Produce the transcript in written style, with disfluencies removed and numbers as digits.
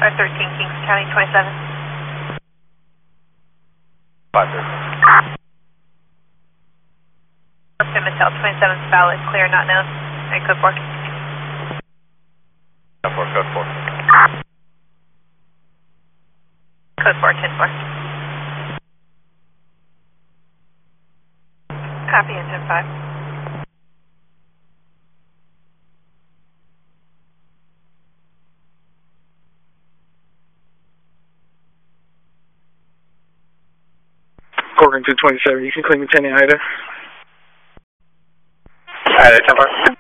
513 Kings County 27. 513. Plymouth Hotel 27 is valid, clear, not known. And code 4. Code 4. Code 4, 10-4. Copy and 10-5. Corcoran 227, you can claim Lieutenant Ida. Ida 10-4.